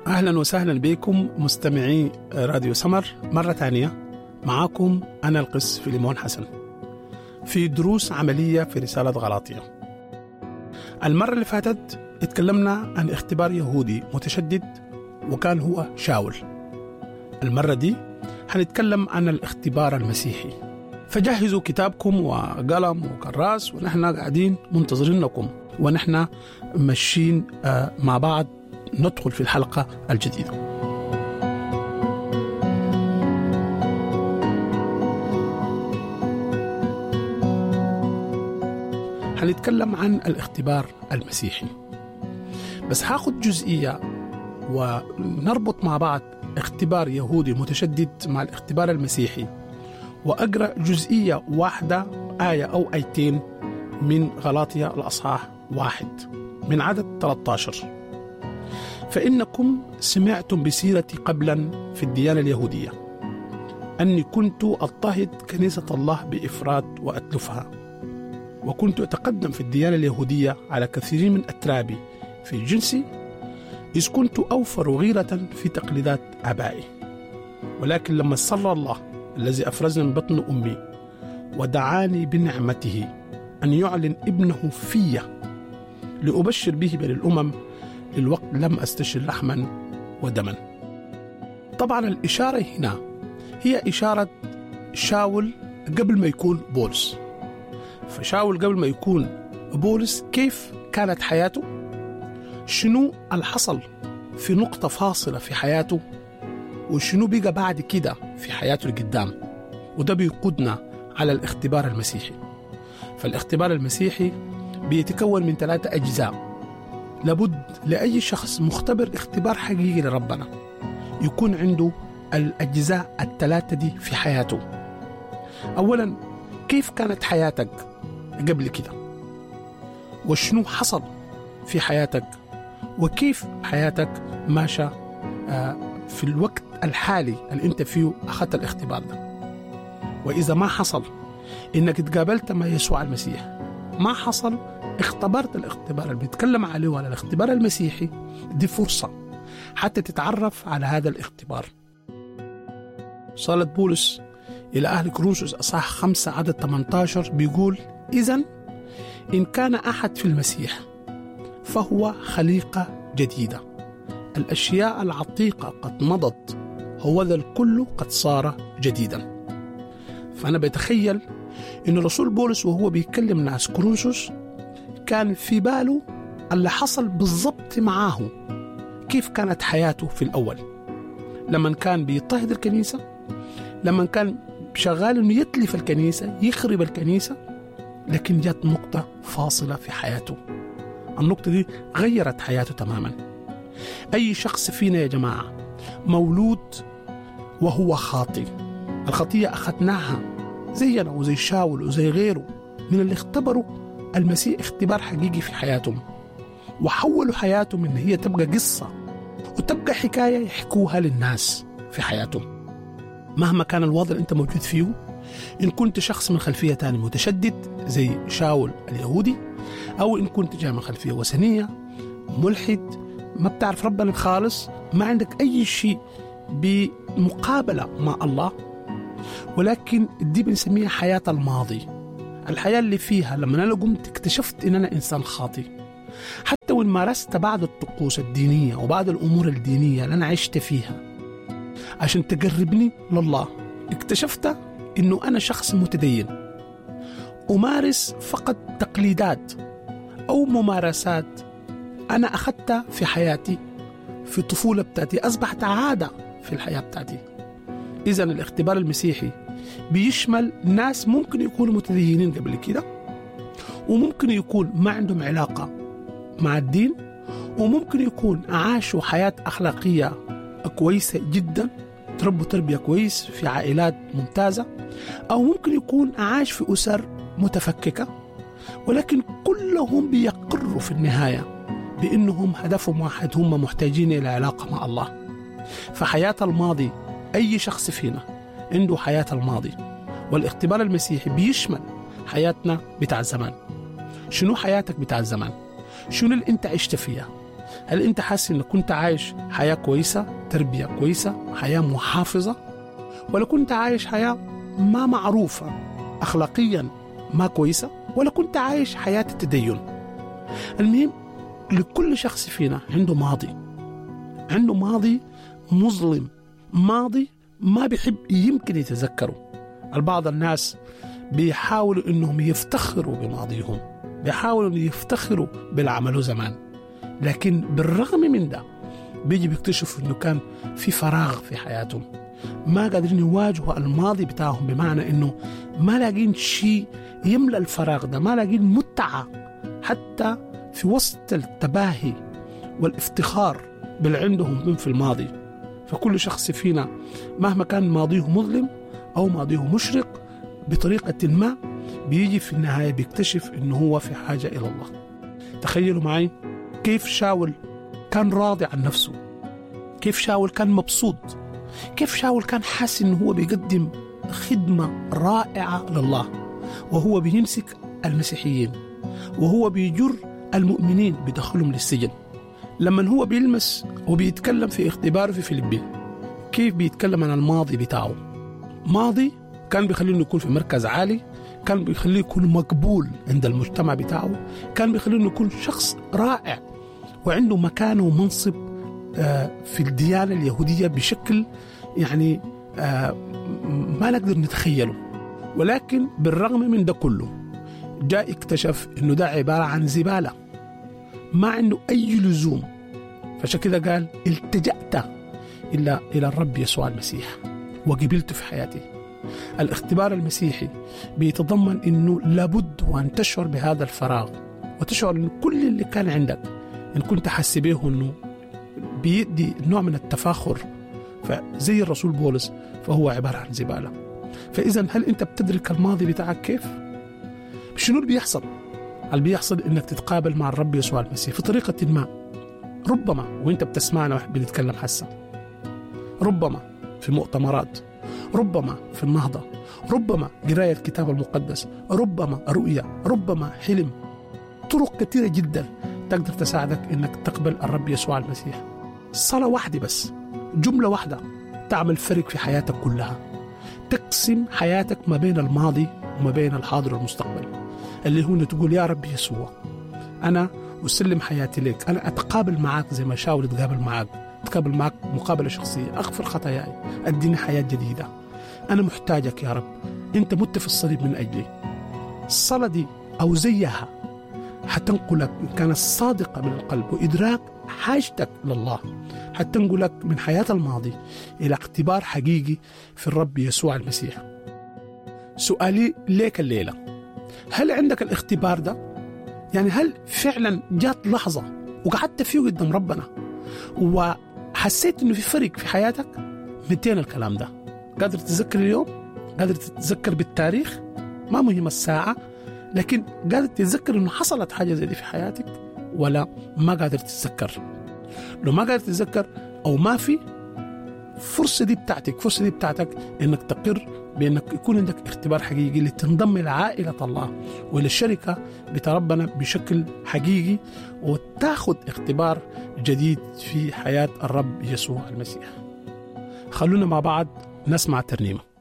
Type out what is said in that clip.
أهلا وسهلا بكم مستمعي راديو سمر مرة تانية. معاكم أنا القس فيليمون حسن في دروس عملية في رسالة غلاطية. المرة اللي فاتت اتكلمنا عن اختبار يهودي متشدد وكان هو شاول. المرة دي هنتكلم عن الاختبار المسيحي، فجهزوا كتابكم وقلم وكراس ونحن قاعدين منتظرينكم ونحن ماشيين مع بعض ندخل في الحلقة الجديدة. هنتكلم عن الاختبار المسيحي، بس هاخد جزئية ونربط مع بعض اختبار يهودي متشدد مع الاختبار المسيحي، وأقرأ جزئية واحدة آية أو آيتين من غلاطية الأصحاح 1 من عدد 13. فإنكم سمعتم بسيرتي قبلا في الديانة اليهودية أني كنت أضطهد كنيسة الله بإفراط وأتلفها، وكنت أتقدم في الديانة اليهودية على كثير من أترابي في جنسي، إذ كنت أوفر غيرة في تقليدات آبائي. ولكن لما سر الله الذي أفرزني من بطن أمي ودعاني بنعمته أن يعلن ابنه في لأبشر به بين الأمم، للوقت لم أستشر لحما ودما. طبعا الإشارة هنا هي إشارة شاول قبل ما يكون بولس. فشاول قبل ما يكون بولس كيف كانت حياته؟ شنو الحصل في نقطة فاصلة في حياته؟ وشنو بقى بعد كده في حياته القدام؟ وده بيقودنا على الاختبار المسيحي. فالاختبار المسيحي بيتكون من 3 أجزاء. لابد لأي شخص مختبر اختبار حقيقي لربنا يكون عنده الأجزاء ال3 دي في حياته. أولا، كيف كانت حياتك قبل كده؟ وشنو حصل في حياتك؟ وكيف حياتك ماشى في الوقت الحالي اللي انت فيه أخذت الاختبار ده؟ وإذا ما حصل إنك تقابلت مع يسوع المسيح، ما حصل اختبرت الاختبار اللي بيتكلم عليه وعلى الاختبار المسيحي، دي فرصة حتى تتعرف على هذا الاختبار. صالة بولس إلى أهل كورنثوس أصحاح 5 عدد 18 بيقول: إذن إن كان أحد في المسيح فهو خليقة جديدة، الأشياء العتيقة قد مضت، هو ذا الكل قد صار جديدا. فأنا بتخيل إن رسول بولس وهو بيكلم ناس كورنثوس كان في باله اللي حصل بالضبط معاه، كيف كانت حياته في الأول لما كان بيضطهد الكنيسة، لما كان شغال إنه يتلف الكنيسة يخرب الكنيسة، لكن جات نقطة فاصلة في حياته. النقطة دي غيرت حياته تماما. أي شخص فينا يا جماعة مولود وهو خاطئ، الخطية أخذناها زينا وزي شاول وزي غيره من اللي اختبروا المسيح اختبار حقيقي في حياتهم، وحولوا حياتهم إن هي تبقى قصة وتبقى حكاية يحكوها للناس في حياتهم. مهما كان الوضع اللي أنت موجود فيه، إن كنت شخص من خلفية تاني متشدد زي شاول اليهودي، أو إن كنت جاي من خلفية وثنية ملحد ما بتعرف ربنا الخالص، ما عندك أي شيء بمقابلة مع الله، ولكن دي بنسميها حياة الماضي، الحياة اللي فيها لما أنا قمت اكتشفت إن أنا إنسان خاطئ. حتى وإن مارست بعض الطقوس الدينية وبعض الأمور الدينية اللي أنا عشت فيها عشان تقربني لله، اكتشفت إنه أنا شخص متدين أمارس فقط تقليدات أو ممارسات أنا أخذتها في حياتي في الطفولة بتاعتي، أصبحت عادة في الحياة بتاعتي. إذن الاختبار المسيحي بيشمل ناس ممكن يكونوا متدينين قبل كده، وممكن يكون ما عندهم علاقة مع الدين، وممكن يكون عاشوا حياة أخلاقية كويسة جدا، تربوا تربية كويس في عائلات ممتازة، أو ممكن يكون عاش في أسر متفككة، ولكن كلهم بيقروا في النهاية بأنهم هدفهم واحد، هم محتاجين إلى علاقة مع الله. فحياة الماضي، أي شخص فينا عنده حياة الماضي، والاختبار المسيحي بيشمل حياتنا بتاع الزمان. شنو حياتك بتاع الزمان؟ شنو اللي انت عشت فيها؟ هل أنت حاسس أنك كنت عايش حياة كويسة، تربية كويسة، حياة محافظة، ولا كنت عايش حياة ما معروفة أخلاقيا ما كويسة، ولا كنت عايش حياة التدين؟ المهم لكل شخص فينا عنده ماضي مظلم، ماضي ما بيحب يمكن يتذكره. البعض الناس بيحاولوا انهم يفتخروا بماضيهم، بيحاولوا ان يفتخروا بالعملوا زمان، لكن بالرغم من ده بيجي بيكتشفوا انه كان في فراغ في حياتهم، ما قادرين يواجهوا الماضي بتاعهم، بمعنى انه ما لاقين شيء يملأ الفراغ ده، ما لاقين متعة حتى في وسط التباهي والافتخار باللي عندهم من في الماضي. فكل شخص فينا مهما كان ماضيه مظلم أو ماضيه مشرق بطريقة ما، بيجي في النهاية بيكتشف إنه هو في حاجة إلى الله. تخيلوا معي كيف شاول كان راضي عن نفسه، كيف شاول كان مبسوط، كيف شاول كان حاسس إنه هو بيقدم خدمة رائعة لله، وهو بيمسك المسيحيين، وهو بيجر المؤمنين بدخلهم للسجن. لما هو بيلمس وبيتكلم في اختباره في فيليبي، كيف بيتكلم عن الماضي بتاعه، ماضي كان بيخليه يكون في مركز عالي، كان بيخليه يكون مقبول عند المجتمع بتاعه، كان بيخليه يكون شخص رائع وعنده مكانه ومنصب في الديانة اليهودية بشكل يعني ما نقدر نتخيله. ولكن بالرغم من ده كله جاء اكتشف انه ده عبارة عن زبالة ما عنده أي لزوم. فعشان كده قال التجأت إلى الرب يسوع المسيح وقبلته في حياتي. الاختبار المسيحي بيتضمن أنه لابد وأن تشعر بهذا الفراغ، وتشعر أن كل اللي كان عندك إن كنت حاسس به أنه بيدي نوع من التفاخر، فزي الرسول بولس فهو عبارة عن زبالة. فإذا هل أنت بتدرك الماضي بتاعك كيف؟ شنو اللي بيحصل؟ اللي بيحصل إنك تتقابل مع الرب يسوع المسيح في طريقة ما، ربما وإنت بتسمعنا بنتكلم حسا، ربما في مؤتمرات، ربما في النهضة، ربما قراية الكتاب المقدس، ربما رؤية، ربما حلم. طرق كثيرة جدا تقدر تساعدك إنك تقبل الرب يسوع المسيح. صلاة واحدة بس، جملة واحدة تعمل فرق في حياتك كلها، تقسم حياتك ما بين الماضي وما بين الحاضر والمستقبل، اللي هو تقول يا رب يسوع أنا أسلم حياتي لك، أنا أتقابل معك زي ما شاول أتقابل معك، أتقابل معك مقابلة شخصية، أغفر خطاياي، أديني حياة جديدة، أنا محتاجك يا رب، أنت مت في الصليب من أجلي. الصلاة دي أو زيها حتنقلك إن كانت صادقة من القلب وإدراك حاجتك لله، حتنقلك من حياة الماضي إلى اختبار حقيقي في الرب يسوع المسيح. سؤالي ليك الليلة، هل عندك الاختبار ده؟ يعني هل فعلا جات لحظة وقعدت فيه قدام ربنا وحسيت إنه في فرق في حياتك؟ 200 الكلام ده قادر تتذكر اليوم؟ قادر تتذكر بالتاريخ؟ ما مهم الساعة، لكن قادر تتذكر إنه حصلت حاجة زي دي في حياتك ولا ما قادر تتذكر؟ لو ما قادر تتذكر أو ما في، فرصة دي بتاعتك إنك تقر بأنك يكون عندك اختبار حقيقي لتنضم إلى عائلة الله وإلى الشركة بتاع ربنا بشكل حقيقي، وتاخد اختبار جديد في حياة الرب يسوع المسيح. خلونا مع بعض نسمع ترنيمة.